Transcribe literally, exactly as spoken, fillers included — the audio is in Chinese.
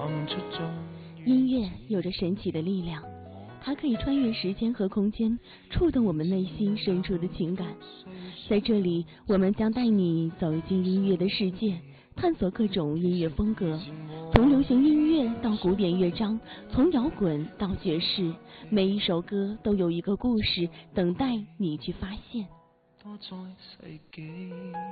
音乐有着神奇的力量，它可以穿越时间和空间，触动我们内心深处的情感。在这里，我们将带你走进音乐的世界，探索各种音乐风格，从流行音乐到古典乐章，从摇滚到爵士，每一首歌都有一个故事等待你去发现。多在世紀